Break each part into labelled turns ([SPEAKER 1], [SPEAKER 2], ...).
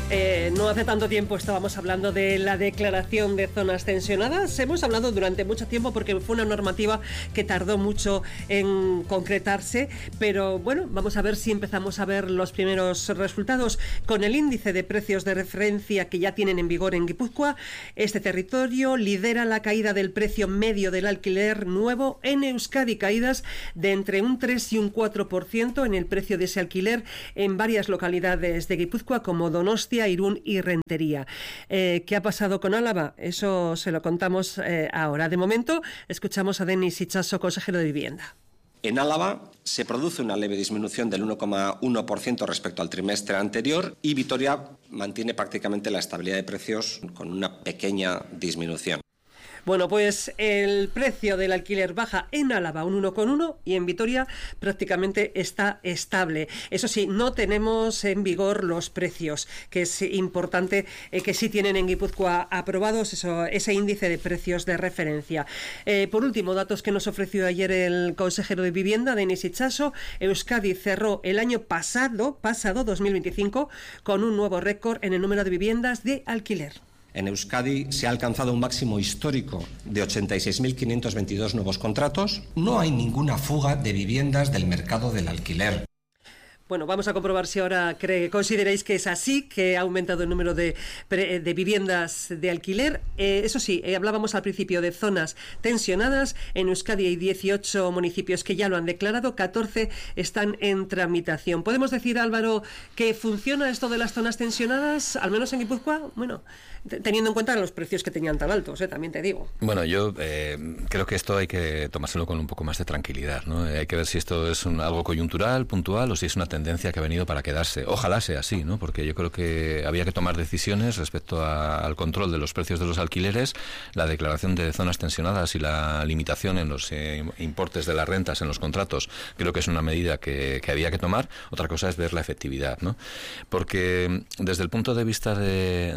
[SPEAKER 1] No hace tanto tiempo estábamos hablando de la declaración de zonas tensionadas. Hemos hablado durante mucho tiempo porque fue una normativa que tardó mucho en concretarse, pero bueno, vamos a ver si empezamos a ver los primeros resultados. Con el índice de precios de referencia que ya tienen en vigor en Guipúzcoa, este territorio lidera la caída del precio medio del alquiler nuevo en Euskadi, caídas de entre un 3 y un 4% en el precio de ese alquiler en varias localidades de Guipúzcoa como Donostia, Irún y Rentería. ¿Qué ha pasado con Álava? Eso se lo contamos ahora. De momento, escuchamos a Denis Itxaso, consejero de Vivienda.
[SPEAKER 2] En Álava se produce una leve disminución del 1,1% respecto al trimestre anterior y Vitoria mantiene prácticamente la estabilidad de precios con una pequeña disminución.
[SPEAKER 1] Bueno, pues el precio del alquiler baja en Álava un 1,1 y en Vitoria prácticamente está estable. Eso sí, no tenemos en vigor los precios, que es importante que sí tienen en Guipúzcoa aprobados ese índice de precios de referencia. Por último, datos que nos ofreció ayer el consejero de Vivienda, Denis Itxaso. Euskadi cerró el año pasado 2025, con un nuevo récord en el número de viviendas de alquiler.
[SPEAKER 2] En Euskadi se ha alcanzado un máximo histórico de 86.522 nuevos contratos. No hay ninguna fuga de viviendas del mercado del alquiler.
[SPEAKER 1] Bueno, vamos a comprobar si ahora consideráis que es así, que ha aumentado el número de viviendas de alquiler. Eso sí, hablábamos al principio de zonas tensionadas. En Euskadi hay 18 municipios que ya lo han declarado, 14 están en tramitación. ¿Podemos decir, Álvaro, que funciona esto de las zonas tensionadas, al menos en Guipúzcoa? Bueno, teniendo en cuenta los precios que tenían tan altos, también te digo.
[SPEAKER 3] Bueno, yo creo que esto hay que tomárselo con un poco más de tranquilidad, ¿no? Hay que ver si esto es algo coyuntural, puntual, o si es una tendencia que ha venido para quedarse. Ojalá sea así, ¿no? Porque yo creo que había que tomar decisiones respecto al control de los precios de los alquileres, la declaración de zonas tensionadas y la limitación en los importes de las rentas en los contratos. Creo que es una medida que había que tomar. Otra cosa es ver la efectividad, ¿no? Porque desde el punto de vista de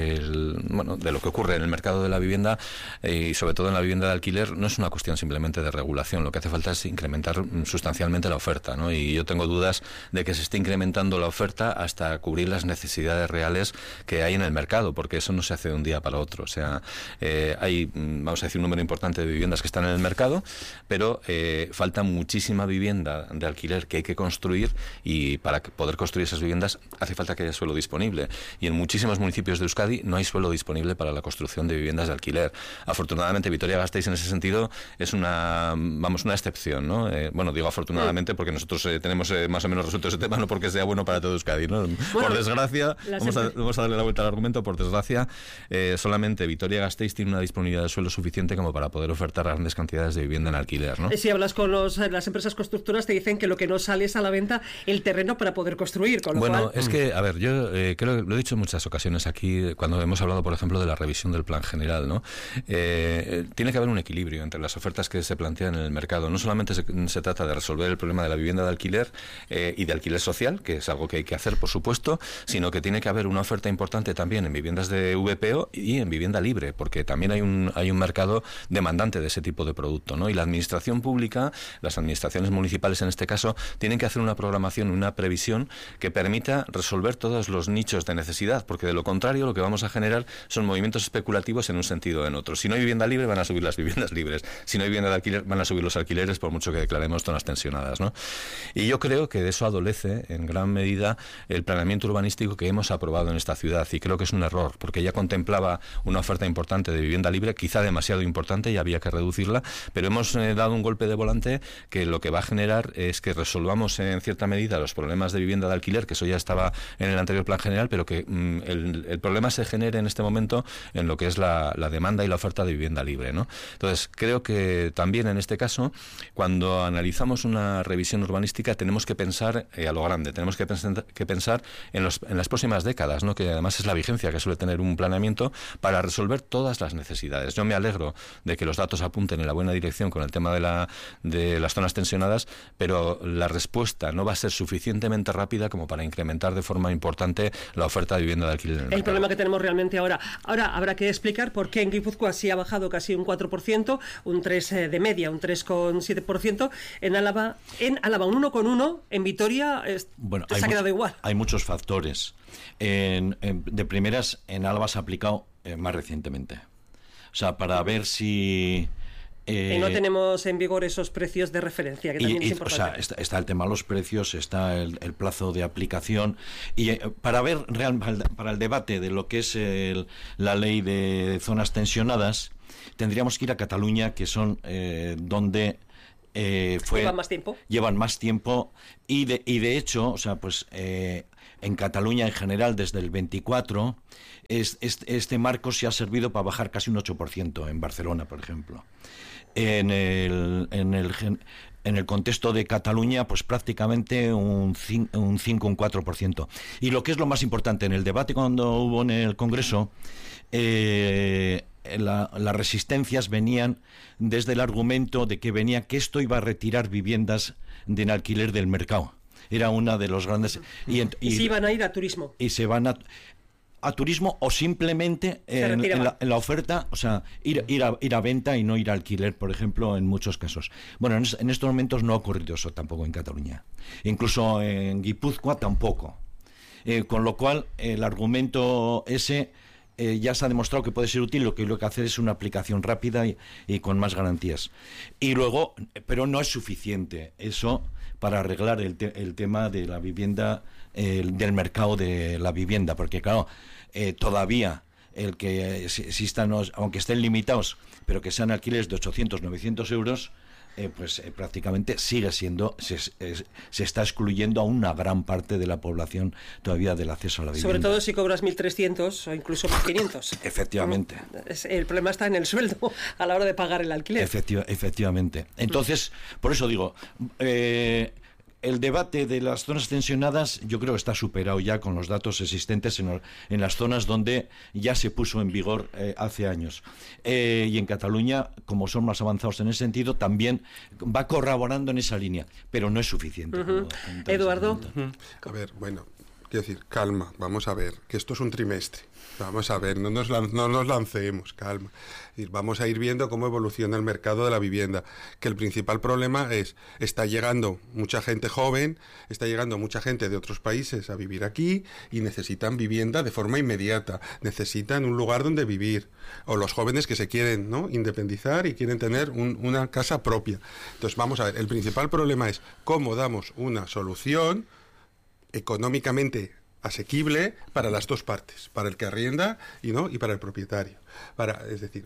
[SPEAKER 3] lo que ocurre en el mercado de la vivienda y sobre todo en la vivienda de alquiler, no es una cuestión simplemente de regulación. Lo que hace falta es incrementar sustancialmente la oferta, ¿no? Y yo tengo dudas de que se esté incrementando la oferta hasta cubrir las necesidades reales que hay en el mercado, porque eso no se hace de un día para otro. O sea, hay, vamos a decir, un número importante de viviendas que están en el mercado, pero falta muchísima vivienda de alquiler que hay que construir, y para poder construir esas viviendas hace falta que haya suelo disponible. Y en muchísimos municipios de Euskadi no hay suelo disponible para la construcción de viviendas de alquiler. Afortunadamente, Vitoria-Gasteiz en ese sentido es una excepción, ¿no? Bueno, digo afortunadamente porque nosotros tenemos más o menos resuelto ese tema, no porque sea bueno para todo Euskadi, ¿no? Bueno, por desgracia, vamos a darle la vuelta al argumento, por desgracia, solamente Vitoria-Gasteiz tiene una disponibilidad de suelo suficiente como para poder ofertar grandes cantidades de vivienda en alquiler, ¿no?
[SPEAKER 1] Si hablas con las empresas constructoras, te dicen que lo que no sale es a la venta el terreno para poder construir, con lo cual...
[SPEAKER 3] es que, a ver, yo creo que lo he dicho en muchas ocasiones aquí, cuando hemos hablado, por ejemplo, de la revisión del plan general, ¿no? Tiene que haber un equilibrio entre las ofertas que se plantean en el mercado. No solamente se trata de resolver el problema de la vivienda de alquiler y de alquiler social, que es algo que hay que hacer, por supuesto, sino que tiene que haber una oferta importante también en viviendas de VPO y en vivienda libre, porque también hay un mercado demandante de ese tipo de producto, ¿no? Y la administración pública, las administraciones municipales en este caso, tienen que hacer una programación, una previsión que permita resolver todos los nichos de necesidad, porque de lo contrario lo que vamos a generar son movimientos especulativos en un sentido o en otro. Si no hay vivienda libre, van a subir las viviendas libres. Si no hay vivienda de alquiler, van a subir los alquileres, por mucho que declaremos zonas tensionadas, ¿no? Y yo creo que de eso adolece en gran medida el planeamiento urbanístico que hemos aprobado en esta ciudad, y creo que es un error, porque ya contemplaba una oferta importante de vivienda libre, quizá demasiado importante, y había que reducirla, pero hemos dado un golpe de volante que lo que va a generar es que resolvamos en cierta medida los problemas de vivienda de alquiler, que eso ya estaba en el anterior plan general, pero que el problema se genere en este momento en lo que es la demanda y la oferta de vivienda libre, ¿no? Entonces, creo que también en este caso, cuando analizamos una revisión urbanística, tenemos que pensar a lo grande, tenemos que pensar en las próximas décadas, ¿no? Que además es la vigencia que suele tener un planeamiento para resolver todas las necesidades. Yo me alegro de que los datos apunten en la buena dirección con el tema de las zonas tensionadas, pero la respuesta no va a ser suficientemente rápida como para incrementar de forma importante la oferta de vivienda de alquiler en el mercado.
[SPEAKER 1] El problema que tenemos realmente ahora habrá que explicar por qué en Guipúzcoa sí ha bajado casi un 4%, un 3% de media, un 3,7%, en Álava un 1,1%, en Vitoria teoría se ha quedado igual.
[SPEAKER 4] Hay muchos factores. De primeras, en Álava se ha aplicado más recientemente. O sea, para ver si...
[SPEAKER 1] y no tenemos en vigor esos precios de referencia, que también es importante.
[SPEAKER 4] O sea, está el tema de los precios, está el plazo de aplicación, y para el debate de lo que es la ley de zonas tensionadas, tendríamos que ir a Cataluña, que son donde llevan más tiempo y de hecho, o sea, pues en Cataluña en general desde el 24 este marco se ha servido para bajar casi un 8% en Barcelona, por ejemplo. En el contexto de Cataluña, pues prácticamente un 5, un 4%. Y lo que es lo más importante, en el debate cuando hubo en el Congreso, las resistencias venían desde el argumento de que esto iba a retirar viviendas en alquiler del mercado. Era una de los grandes... Y
[SPEAKER 1] se iban a ir a turismo.
[SPEAKER 4] Y se van a turismo o simplemente en la oferta, o sea, ir a venta y no ir a alquiler, por ejemplo, en muchos casos. Bueno, en estos momentos no ha ocurrido eso tampoco en Cataluña. Incluso en Guipúzcoa tampoco. Con lo cual, el argumento ese... ya se ha demostrado que puede ser útil, lo que hay que hacer es una aplicación rápida y con más garantías. Y luego, pero no es suficiente eso para arreglar el tema de la vivienda, del mercado de la vivienda, porque claro, todavía el que existan, aunque estén limitados, pero que sean alquileres de 800, 900 euros, prácticamente sigue siendo, se está excluyendo a una gran parte de la población todavía del acceso a la vivienda.
[SPEAKER 1] Sobre todo si cobras 1.300 o incluso 1.500.
[SPEAKER 4] Efectivamente.
[SPEAKER 1] El problema está en el sueldo a la hora de pagar el alquiler.
[SPEAKER 4] Efectivamente. Entonces, por eso digo, el debate de las zonas tensionadas yo creo que está superado ya con los datos existentes en las zonas donde ya se puso en vigor hace años. Y en Cataluña, como son más avanzados en ese sentido, también va corroborando en esa línea, pero no es suficiente.
[SPEAKER 1] Eduardo.
[SPEAKER 5] A ver, bueno, quiero decir, calma, vamos a ver, que esto es un trimestre. Vamos a ver, no nos lancemos, calma. Vamos a ir viendo cómo evoluciona el mercado de la vivienda. Que el principal problema está llegando mucha gente joven, está llegando mucha gente de otros países a vivir aquí y necesitan vivienda de forma inmediata. Necesitan un lugar donde vivir. O los jóvenes que se quieren, ¿no?, independizar y quieren tener una casa propia. Entonces, vamos a ver, el principal problema es cómo damos una solución económicamente asequible para las dos partes, para el que arrienda y para el propietario. Es decir,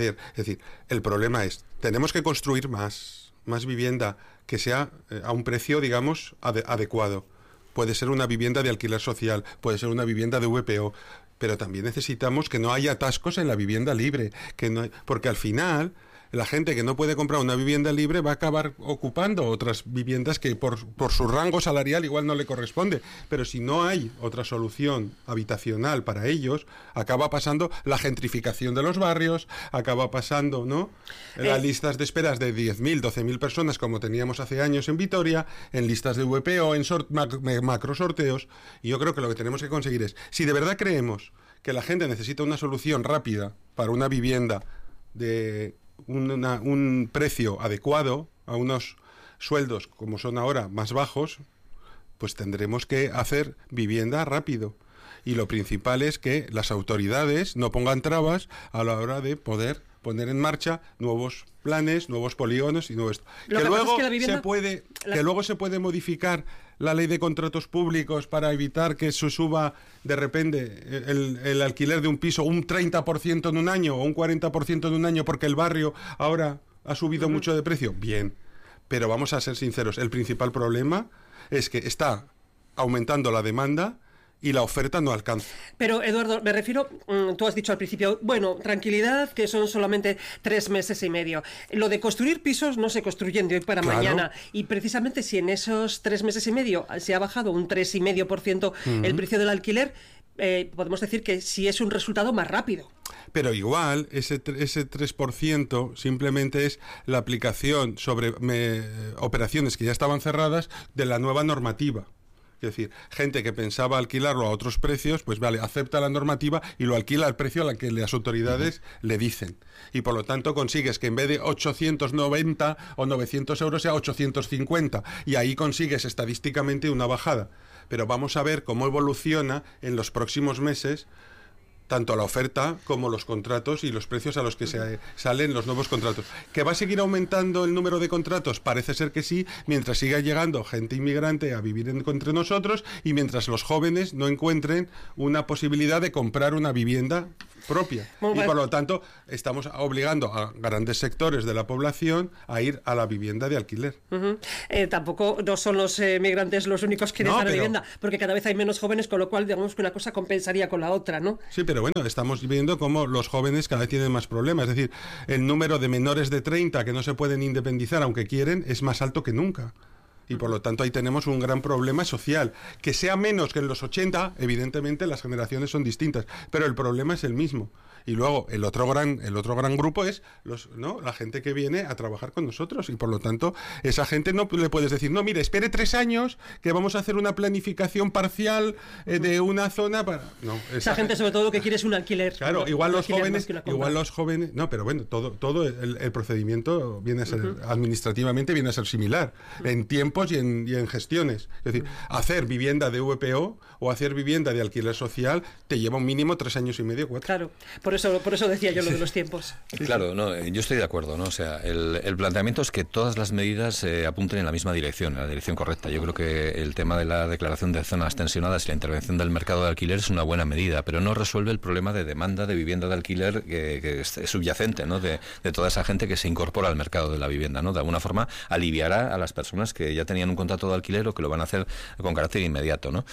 [SPEAKER 5] el problema es, tenemos que construir más vivienda que sea a un precio, digamos, adecuado. Puede ser una vivienda de alquiler social, puede ser una vivienda de VPO, pero también necesitamos que no haya atascos en la vivienda libre, porque al final la gente que no puede comprar una vivienda libre va a acabar ocupando otras viviendas que por su rango salarial igual no le corresponde. Pero si no hay otra solución habitacional para ellos, acaba pasando la gentrificación de los barrios, acaba pasando, ¿no?, las listas de esperas de 10.000, 12.000 personas como teníamos hace años en Vitoria, en listas de VPO, en macro sorteos. Y yo creo que lo que tenemos que conseguir es, si de verdad creemos que la gente necesita una solución rápida para una vivienda de un precio adecuado a unos sueldos como son ahora más bajos, pues tendremos que hacer vivienda rápido. Y lo principal es que las autoridades no pongan trabas a la hora de poder poner en marcha nuevos planes, nuevos polígonos y nuevo esto. Que luego se puede modificar la ley de contratos públicos para evitar que se suba de repente el alquiler de un piso un 30% en un año o un 40% en un año porque el barrio ahora ha subido mucho de precio. Bien, pero vamos a ser sinceros, el principal problema es que está aumentando la demanda y la oferta no alcanza.
[SPEAKER 1] Pero, Eduardo, me refiero, tú has dicho al principio, bueno, tranquilidad, que son solamente 3 meses y medio. Lo de construir pisos no se construyen de hoy para mañana. Y precisamente si en esos 3 meses y medio se ha bajado un 3,5% el precio del alquiler, podemos decir que sí es un resultado más rápido.
[SPEAKER 5] Pero igual, ese 3% simplemente es la aplicación sobre operaciones que ya estaban cerradas de la nueva normativa. Es decir, gente que pensaba alquilarlo a otros precios, pues vale, acepta la normativa y lo alquila al precio a la que las autoridades le dicen. Y por lo tanto consigues que en vez de 890 o 900 euros sea 850. Y ahí consigues estadísticamente una bajada. Pero vamos a ver cómo evoluciona en los próximos meses tanto la oferta como los contratos y los precios a los que se salen los nuevos contratos. ¿Que va a seguir aumentando el número de contratos? Parece ser que sí, mientras siga llegando gente inmigrante a vivir entre nosotros y mientras los jóvenes no encuentren una posibilidad de comprar una vivienda propia. Y por lo tanto estamos obligando a grandes sectores de la población a ir a la vivienda de alquiler.
[SPEAKER 1] Tampoco no son los migrantes los únicos que necesitan vivienda, porque cada vez hay menos jóvenes, con lo cual digamos que una cosa compensaría con la otra, ¿no?
[SPEAKER 5] Sí, pero bueno, estamos viendo cómo los jóvenes cada vez tienen más problemas. Es decir, el número de menores de 30 que no se pueden independizar aunque quieren es más alto que nunca. Y por lo tanto ahí tenemos un gran problema social. Que sea menos que en los 80, evidentemente las generaciones son distintas, pero el problema es el mismo. Y luego el otro gran grupo es la gente que viene a trabajar con nosotros. Y por lo tanto, esa gente no le puedes decir, no, mire, espere 3 años que vamos a hacer una planificación parcial de una zona para... No,
[SPEAKER 1] esa gente sobre todo lo que quiere es un alquiler.
[SPEAKER 5] Claro, igual los jóvenes... No, pero bueno, todo el procedimiento viene a ser, administrativamente viene a ser similar, en tiempos y en gestiones. Es decir, hacer vivienda de VPO o hacer vivienda de alquiler social te lleva un mínimo 3 años y medio, 4.
[SPEAKER 1] Claro. Por eso decía yo lo de los tiempos.
[SPEAKER 3] Claro, no, yo estoy de acuerdo, ¿no? O sea, el planteamiento es que todas las medidas apunten en la misma dirección, en la dirección correcta. Yo creo que el tema de la declaración de zonas tensionadas y la intervención del mercado de alquiler es una buena medida, pero no resuelve el problema de demanda de vivienda de alquiler que es subyacente, ¿no? De toda esa gente que se incorpora al mercado de la vivienda, ¿no? De alguna forma aliviará a las personas que ya tenían un contrato de alquiler o que lo van a hacer con carácter inmediato, ¿no?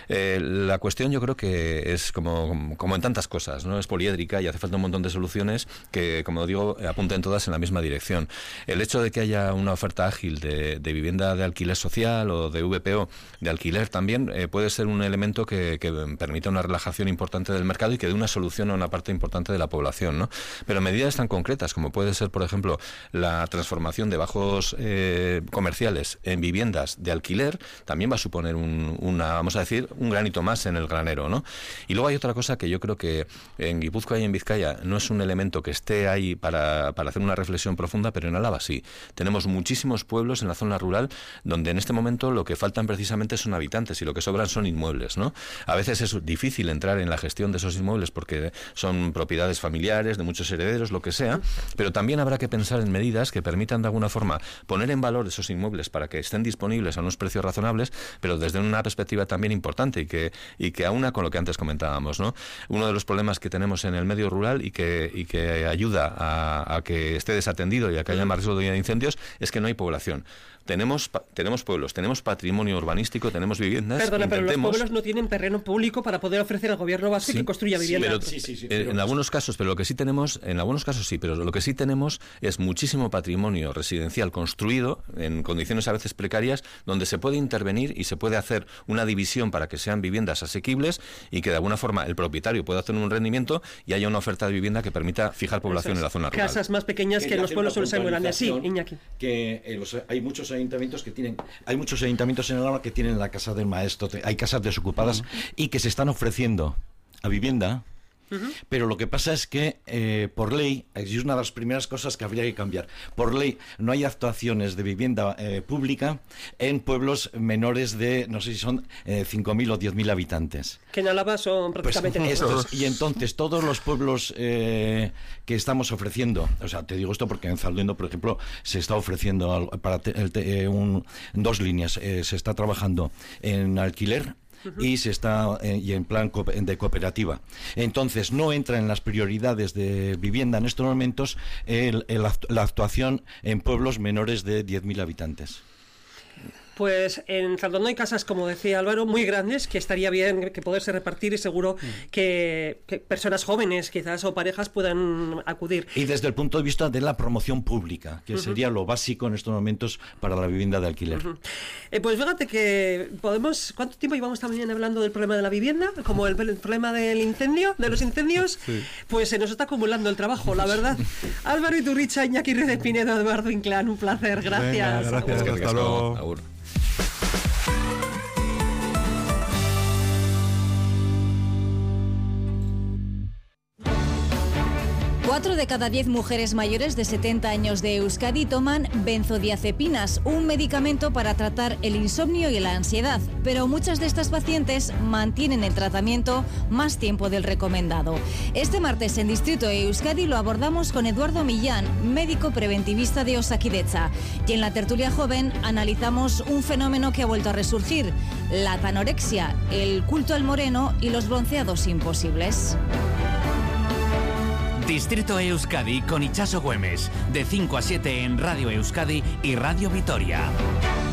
[SPEAKER 3] La cuestión yo creo que es como en tantas cosas, ¿no? Es poliédrica y hace falta un montón de soluciones que, como digo, apunten todas en la misma dirección. El hecho de que haya una oferta ágil de vivienda de alquiler social o de VPO de alquiler también puede ser un elemento que permita una relajación importante del mercado y que dé una solución a una parte importante de la población, ¿no? Pero medidas tan concretas como puede ser, por ejemplo, la transformación de bajos comerciales en viviendas de alquiler también va a suponer vamos a decir, un granito más en el granero, ¿no? Y luego hay otra cosa que yo creo que en Guipúzcoa y en Vizcaya no es un elemento que esté ahí para hacer una reflexión profunda, pero en Álava sí. Tenemos muchísimos pueblos en la zona rural donde en este momento lo que faltan precisamente son habitantes y lo que sobran son inmuebles, ¿no? A veces es difícil entrar en la gestión de esos inmuebles porque son propiedades familiares, de muchos herederos, lo que sea, pero también habrá que pensar en medidas que permitan de alguna forma poner en valor esos inmuebles para que estén disponibles a unos precios razonables, pero desde una perspectiva también importante y que aúna con lo que antes comentábamos, ¿no? Uno de los problemas que tenemos en el medio rural y que ayuda a que esté desatendido y a que haya más riesgo de incendios es que no hay población. Tenemos pueblos, tenemos patrimonio urbanístico, tenemos viviendas.
[SPEAKER 1] Perdona, pero los pueblos no tienen terreno público para poder ofrecer al gobierno vasco que construya vivienda.
[SPEAKER 3] En algunos casos, pero lo que sí tenemos, en algunos casos sí, pero lo que sí tenemos es muchísimo patrimonio residencial construido en condiciones a veces precarias, donde se puede intervenir y se puede hacer una división para que sean viviendas asequibles y que de alguna forma el propietario pueda hacer un rendimiento y haya una oferta de vivienda que permita fijar población en la zona rural.
[SPEAKER 1] Casas más pequeñas que en los pueblos suelen ser muy grandes. Sí, Iñaki.
[SPEAKER 4] Que hay muchos ayuntamientos en Álava que tienen la casa del maestro, hay casas desocupadas y que se están ofreciendo a vivienda. Pero lo que pasa es que por ley, es una de las primeras cosas que habría que cambiar. Por ley no hay actuaciones de vivienda pública en pueblos menores de, no sé si son 5.000 o 10.000 habitantes.
[SPEAKER 1] Que en Álava son prácticamente
[SPEAKER 4] todos. Y entonces todos los pueblos que estamos ofreciendo, o sea, te digo esto porque en Zalduendo, por ejemplo, se está ofreciendo para 2 líneas. Se está trabajando en alquiler y se está y en plan de cooperativa. Entonces no entra en las prioridades de vivienda en estos momentos la actuación en pueblos menores de 10.000 habitantes.
[SPEAKER 1] Pues en Zalduendo hay casas, como decía Álvaro, muy grandes, que estaría bien que poderse repartir y seguro que personas jóvenes quizás o parejas puedan acudir.
[SPEAKER 4] Y desde el punto de vista de la promoción pública, que sería lo básico en estos momentos para la vivienda de alquiler.
[SPEAKER 1] Pues fíjate que podemos... ¿Cuánto tiempo llevamos también hablando del problema de la vivienda? Como el problema del incendio, de los incendios. Sí. Pues se nos está acumulando el trabajo, la verdad. Álvaro Iturricha, Iñaki Ruiz de Pinedo, Eduardo Inclán, un placer. Gracias.
[SPEAKER 5] Venga, gracias. Hasta luego.
[SPEAKER 6] 4 de cada 10 mujeres mayores de 70 años de Euskadi toman benzodiazepinas, un medicamento para tratar el insomnio y la ansiedad, pero muchas de estas pacientes mantienen el tratamiento más tiempo del recomendado. Este martes en Distrito Euskadi lo abordamos con Eduardo Millán, médico preventivista de Osakidetza, y en la tertulia joven analizamos un fenómeno que ha vuelto a resurgir: la anorexia, el culto al moreno y los bronceados imposibles.
[SPEAKER 7] Distrito Euskadi con Itxaso Güemes, de 5 a 7 en Radio Euskadi y Radio Vitoria.